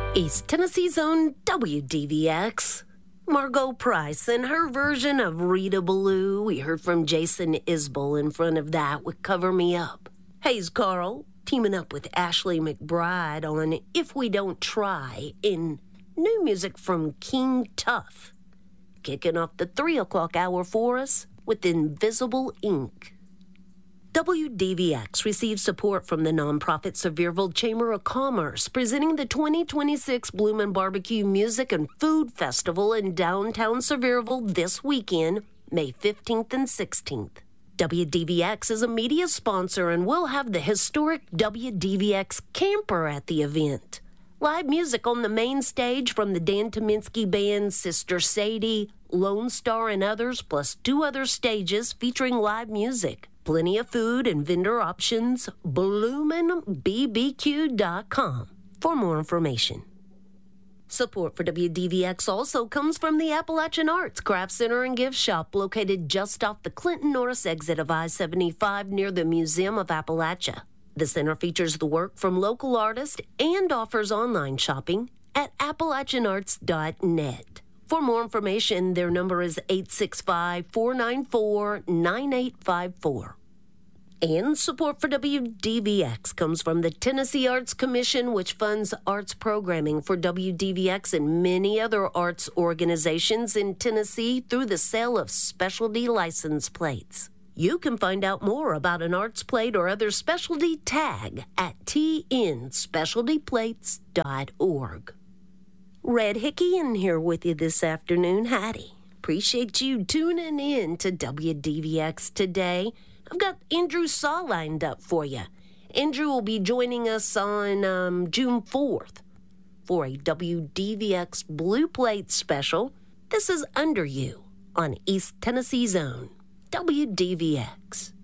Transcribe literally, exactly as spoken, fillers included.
East Tennessee's own W D V X. Margot Price and her version of Rita Ballou. We heard from Jason Isbell in front of that with Cover Me Up. Hayes Carl teaming up with Ashley McBride on If We Don't Try in new music from King Tuff. Kicking off the three o'clock hour for us with Invisible Ink. W D V X receives support from the nonprofit Sevierville Chamber of Commerce, presenting the twenty twenty-six Bloomin' Barbecue Music and Food Festival in downtown Sevierville this weekend, May fifteenth and sixteenth. W D V X is a media sponsor and will have the historic W D V X camper at the event. Live music on the main stage from the Dan Tominski Band, Sister Sadie, Lone Star, and others, plus two other stages featuring live music. Plenty of food and vendor options. bloomin b b q dot com for more information. Support for W D V X also comes from the Appalachian Arts Craft Center and Gift Shop, located just off the Clinton Norris exit of I seventy-five near the Museum of Appalachia. The center features the work from local artists and offers online shopping at appalachian arts dot net. For more information, their number is eight six five, four nine four, nine eight five four. And support for W D V X comes from the Tennessee Arts Commission, which funds arts programming for W D V X and many other arts organizations in Tennessee through the sale of specialty license plates. You can find out more about an arts plate or other specialty tag at t n specialty plates dot org. Red Hickey in here with you this afternoon. Howdy. Appreciate you tuning in to W D V X today. I've got Andrew Saw lined up for you. Andrew will be joining us on um, June fourth for a W D V X Blue Plate special. This is Under You on East Tennessee's own W D V X.